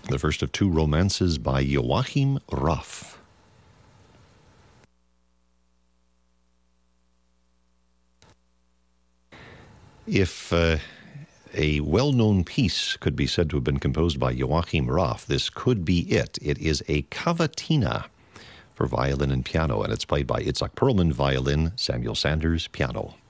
the first of two romances by Joachim Raff. If a well-known piece could be said to have been composed by Joachim Raff, this could be it. It is a cavatina for violin and piano, and it's played by Itzhak Perlman, violin, Samuel Sanders, piano.